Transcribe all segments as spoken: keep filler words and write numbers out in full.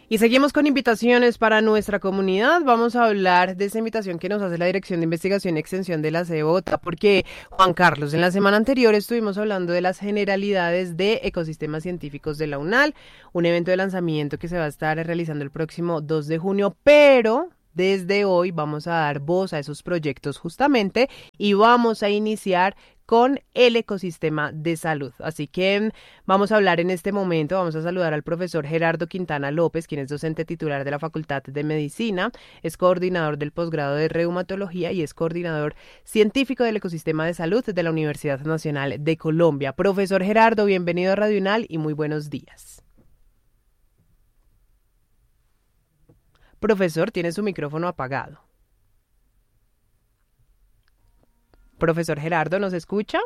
Y seguimos con invitaciones para nuestra comunidad. Vamos a hablar de esa invitación que nos hace la Dirección de Investigación y Extensión de la CEBOTA, porque Juan Carlos, en la semana anterior estuvimos hablando de las generalidades de ecosistemas científicos de la UNAL, un evento de lanzamiento que se va a estar realizando el próximo dos de junio, pero desde hoy vamos a dar voz a esos proyectos justamente y vamos a iniciar con el ecosistema de salud. Así que vamos a hablar en este momento, vamos a saludar al profesor Gerardo Quintana López, quien es docente titular de la Facultad de Medicina, es coordinador del posgrado de reumatología y es coordinador científico del ecosistema de salud de la Universidad Nacional de Colombia. Profesor Gerardo, bienvenido a Radio UNAL y muy buenos días. Profesor, tiene su micrófono apagado. Profesor Gerardo, ¿nos escucha?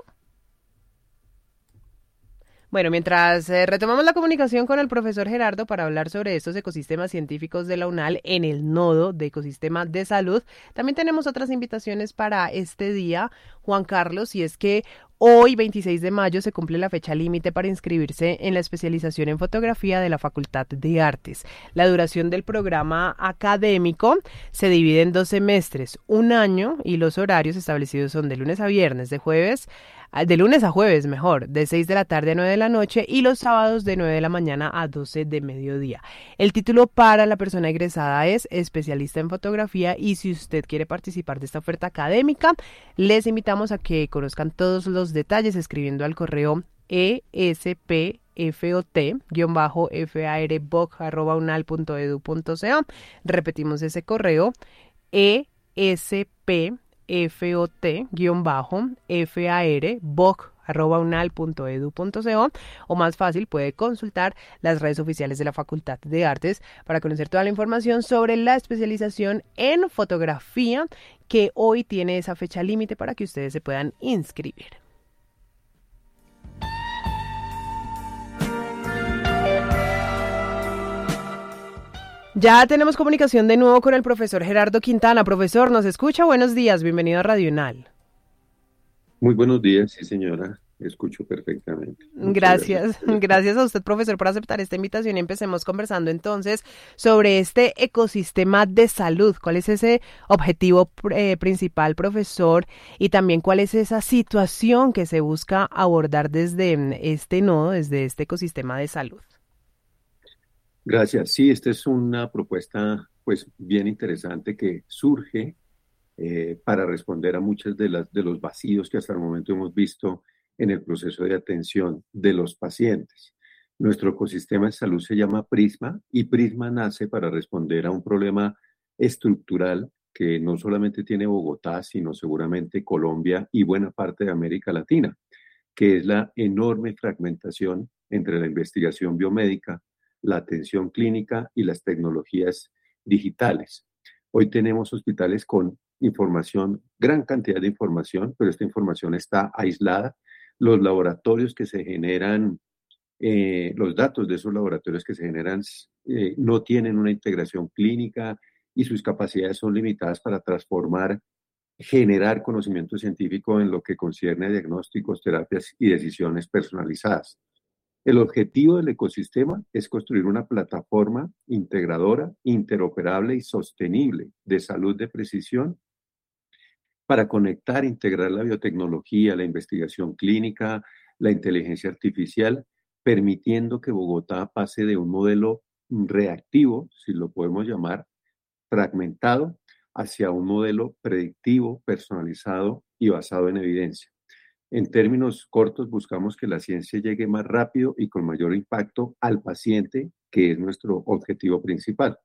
Bueno, mientras eh, retomamos la comunicación con el profesor Gerardo para hablar sobre estos ecosistemas científicos de la UNAL en el nodo de ecosistema de salud, también tenemos otras invitaciones para este día, Juan Carlos, y es que hoy, veintiséis de mayo, se cumple la fecha límite para inscribirse en la especialización en fotografía de la Facultad de Artes. La duración del programa académico se divide en dos semestres, un año, y los horarios establecidos son de lunes a viernes, de jueves de lunes a jueves, mejor, de seis de la tarde a nueve de la noche y los sábados de nueve de la mañana a doce de mediodía. El título para la persona egresada es especialista en fotografía y si usted quiere participar de esta oferta académica, les invitamos a que conozcan todos los detalles escribiendo al correo espfot-farboc arroba unal punto edu punto co. Repetimos ese correo, espfot fot-far-boc arroba unal punto edu punto co, o más fácil puede consultar las redes oficiales de la Facultad de Artes para conocer toda la información sobre la especialización en fotografía que hoy tiene esa fecha límite para que ustedes se puedan inscribir. Ya tenemos comunicación de nuevo con el profesor Gerardo Quintana. Profesor, ¿nos escucha? Buenos días, bienvenido a Radio UNAL. Muy buenos días, sí señora, escucho perfectamente. Muchas Gracias, gracias. gracias a usted, profesor, por aceptar esta invitación y empecemos conversando entonces sobre este ecosistema de salud. ¿Cuál es ese objetivo eh, principal, profesor? Y también cuál es esa situación que se busca abordar desde este nodo, desde este ecosistema de salud. Gracias. Sí, esta es una propuesta pues bien interesante que surge eh, para responder a muchas de las de los vacíos que hasta el momento hemos visto en el proceso de atención de los pacientes. Nuestro ecosistema de salud se llama Prisma y Prisma nace para responder a un problema estructural que no solamente tiene Bogotá, sino seguramente Colombia y buena parte de América Latina, que es la enorme fragmentación entre la investigación biomédica, la atención clínica y las tecnologías digitales. Hoy tenemos hospitales con información, gran cantidad de información, pero esta información está aislada. Los laboratorios que se generan, eh, los datos de esos laboratorios que se generan eh, no tienen una integración clínica y sus capacidades son limitadas para transformar, generar conocimiento científico en lo que concierne a diagnósticos, terapias y decisiones personalizadas. El objetivo del ecosistema es construir una plataforma integradora, interoperable y sostenible de salud de precisión para conectar e integrar la biotecnología, la investigación clínica, la inteligencia artificial, permitiendo que Bogotá pase de un modelo reactivo, si lo podemos llamar, fragmentado, hacia un modelo predictivo, personalizado y basado en evidencia. En términos cortos, buscamos que la ciencia llegue más rápido y con mayor impacto al paciente, que es nuestro objetivo principal.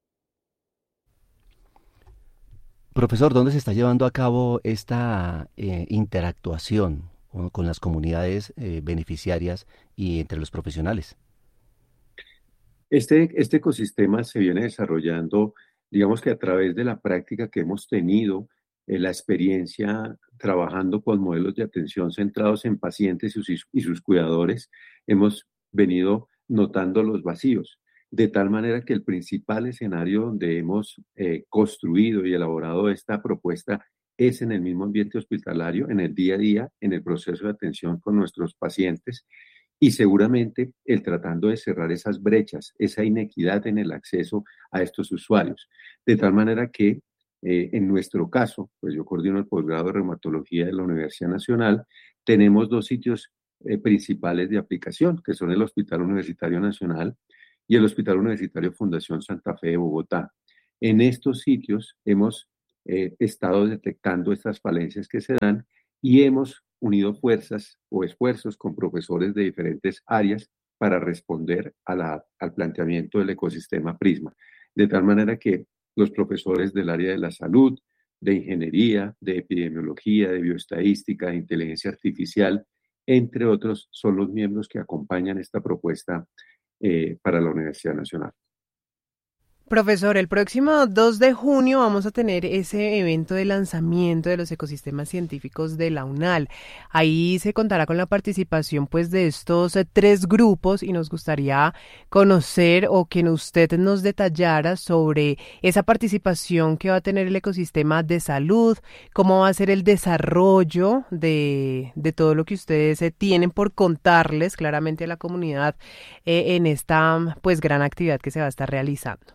Profesor, ¿dónde se está llevando a cabo esta eh, interactuación con, con las comunidades eh, beneficiarias y entre los profesionales? Este, este ecosistema se viene desarrollando, digamos que a través de la práctica que hemos tenido, eh, la experiencia trabajando con modelos de atención centrados en pacientes y sus, y sus cuidadores, hemos venido notando los vacíos, de tal manera que el principal escenario donde hemos eh, construido y elaborado esta propuesta es en el mismo ambiente hospitalario, en el día a día, en el proceso de atención con nuestros pacientes y seguramente el tratando de cerrar esas brechas, esa inequidad en el acceso a estos usuarios. De tal manera que eh, en nuestro caso, pues yo coordino el posgrado de reumatología de la Universidad Nacional, tenemos dos sitios eh, principales de aplicación, que son el Hospital Universitario Nacional y el Hospital Universitario Fundación Santa Fe de Bogotá. En estos sitios hemos eh, estado detectando estas falencias que se dan y hemos unido fuerzas o esfuerzos con profesores de diferentes áreas para responder a la, al planteamiento del ecosistema Prisma. De tal manera que los profesores del área de la salud, de ingeniería, de epidemiología, de bioestadística, de inteligencia artificial, entre otros, son los miembros que acompañan esta propuesta eh, para la Universidad Nacional. Profesor, el próximo dos de junio vamos a tener ese evento de lanzamiento de los ecosistemas científicos de la UNAL. Ahí se contará con la participación pues de estos eh, tres grupos y nos gustaría conocer o que usted nos detallara sobre esa participación que va a tener el ecosistema de salud, cómo va a ser el desarrollo de, de todo lo que ustedes eh, tienen por contarles claramente a la comunidad eh, en esta pues gran actividad que se va a estar realizando.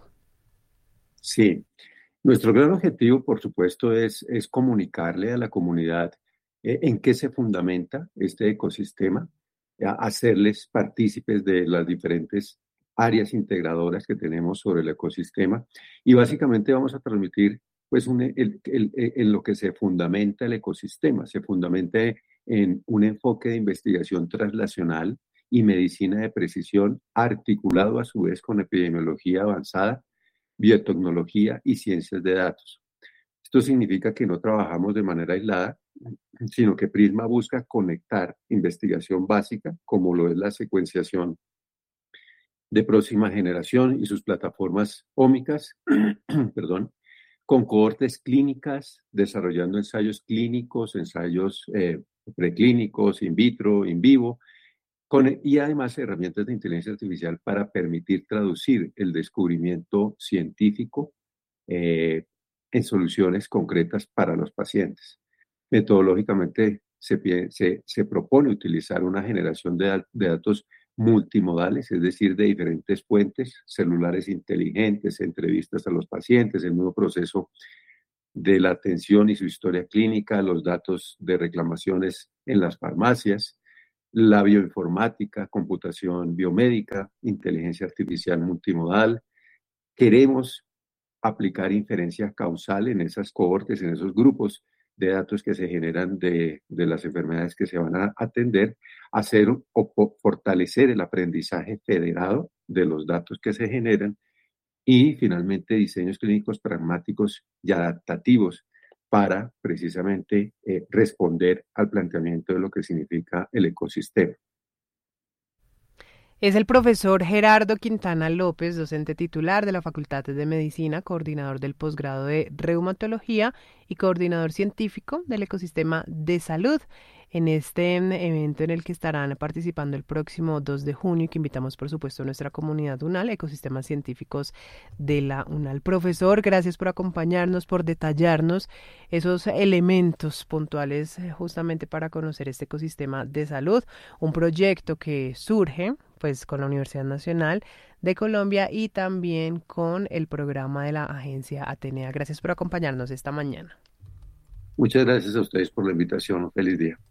Sí, nuestro gran objetivo, por supuesto, es, es comunicarle a la comunidad eh, en qué se fundamenta este ecosistema, a- hacerles partícipes de las diferentes áreas integradoras que tenemos sobre el ecosistema y básicamente vamos a transmitir pues un, el, el- el- en lo que se fundamenta el ecosistema, se fundamenta en un enfoque de investigación translacional y medicina de precisión articulado a su vez con epidemiología avanzada, biotecnología y ciencias de datos. Esto significa que no trabajamos de manera aislada, sino que Prisma busca conectar investigación básica, como lo es la secuenciación de próxima generación y sus plataformas ómicas, perdón, con cohortes clínicas, desarrollando ensayos clínicos, ensayos eh, preclínicos, in vitro, in vivo, con, y además herramientas de inteligencia artificial para permitir traducir el descubrimiento científico eh, en soluciones concretas para los pacientes. Metodológicamente se, se, se propone utilizar una generación de, de datos multimodales, es decir, de diferentes fuentes, celulares inteligentes, entrevistas a los pacientes, el nuevo proceso de la atención y su historia clínica, los datos de reclamaciones en las farmacias, la bioinformática, computación biomédica, inteligencia artificial multimodal. Queremos aplicar inferencia causal en esas cohortes, en esos grupos de datos que se generan de, de las enfermedades que se van a atender, hacer o fortalecer el aprendizaje federado de los datos que se generan y finalmente diseños clínicos pragmáticos y adaptativos para precisamente eh, responder al planteamiento de lo que significa el ecosistema. Es el profesor Gerardo Quintana López, docente titular de la Facultad de Medicina, coordinador del posgrado de reumatología y coordinador científico del ecosistema de salud, en este evento en el que estarán participando el próximo dos de junio y que invitamos por supuesto a nuestra comunidad UNAL, Ecosistemas Científicos de la UNAL. Profesor, gracias por acompañarnos, por detallarnos esos elementos puntuales justamente para conocer este ecosistema de salud, un proyecto que surge pues con la Universidad Nacional de Colombia y también con el programa de la agencia Atenea. Gracias por acompañarnos esta mañana. Muchas gracias a ustedes por la invitación. Feliz día.